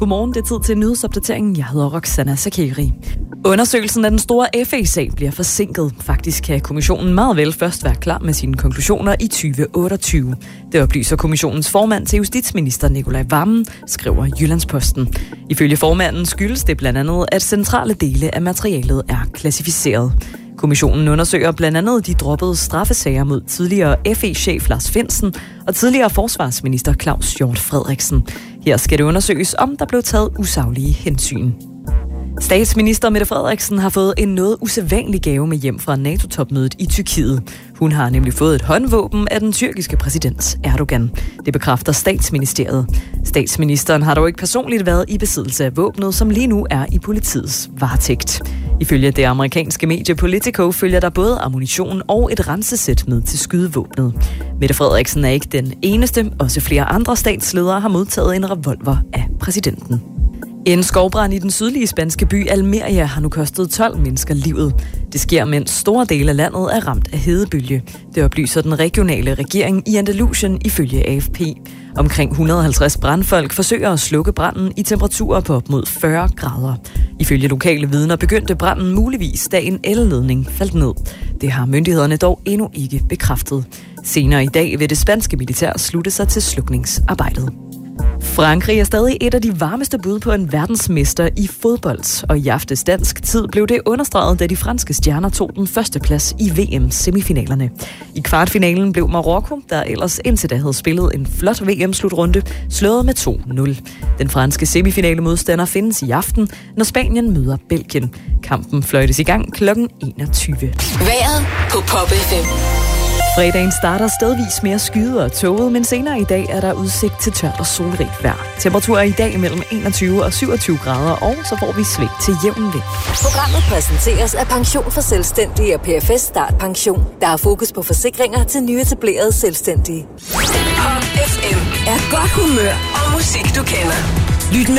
Godmorgen, det er tid til nyhedsopdateringen. Jeg hedder Roxana Sakeri. Undersøgelsen af den store FE-sag bliver forsinket. Faktisk kan kommissionen meget vel først være klar med sine konklusioner i 2028. Det oplyser kommissionens formand til justitsminister Nicolai Wammen, skriver Jyllandsposten. Ifølge formanden skyldes det blandt andet, at centrale dele af materialet er klassificeret. Kommissionen undersøger blandt andet de droppede straffesager mod tidligere FE-chef Lars Findsen og tidligere forsvarsminister Claus Hjort Frederiksen. Her skal det undersøges, om der blev taget usaglige hensyn. Statsminister Mette Frederiksen har fået en noget usædvanlig gave med hjem fra NATO-topmødet i Tyrkiet. Hun har nemlig fået et håndvåben af den tyrkiske præsident Erdogan. Det bekræfter Statsministeriet. Statsministeren har dog ikke personligt været i besiddelse af våbnet, som lige nu er i politiets varetægt. Ifølge det amerikanske medie Politico følger der både ammunition og et rensesæt med til skydevåbnet. Mette Frederiksen er ikke den eneste. Også flere andre statsledere har modtaget en revolver af præsidenten. En skovbrand i den sydlige spanske by Almeria har nu kostet 12 mennesker livet. Det sker, mens store dele af landet er ramt af hedebølge. Det oplyser den regionale regering i Andalusien ifølge AFP. Omkring 150 brandfolk forsøger at slukke branden i temperaturer på op mod 40 grader. Ifølge lokale vidner begyndte branden muligvis, da en elledning faldt ned. Det har myndighederne dog endnu ikke bekræftet. Senere i dag vil det spanske militær slutte sig til slukningsarbejdet. Frankrig er stadig et af de varmeste bud på en verdensmester i fodbold, og i aftes dansk tid blev det understreget, da de franske stjerner tog den første plads i VM-semifinalerne. I kvartfinalen blev Marokko, der ellers indtil da havde spillet en flot VM-slutrunde, slået med 2-0. Den franske semifinale-modstander findes i aften, når Spanien møder Belgien. Kampen fløjtes i gang kl. 21. Vejret på Pop FM. Fredagen starter stedvis mere skyet og tåget, men senere i dag er der udsigt til tørt og solrigt vejr. Temperaturer i dag mellem 21 og 27 grader, og så får vi sving til jævn vind. Programmet præsenteres af Pension for Selvstændige og PFS Start Pension. Der er fokus på forsikringer til nyetablerede selvstændige. Pop FM er godt humør og musik, du kender. Lyt med